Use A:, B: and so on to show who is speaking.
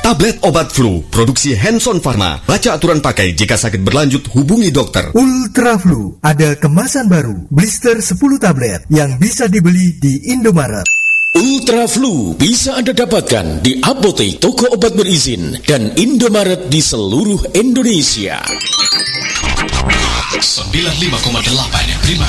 A: Tablet obat flu, produksi Hanson Pharma. Baca aturan pakai, jika sakit berlanjut hubungi dokter.
B: Ultra Flu, ada kemasan baru, blister 10 tablet yang bisa dibeli di Indomaret.
C: Ultra Flu bisa Anda dapatkan di apotek, toko obat berizin, dan Indomaret di seluruh Indonesia.
D: 95,8 Prima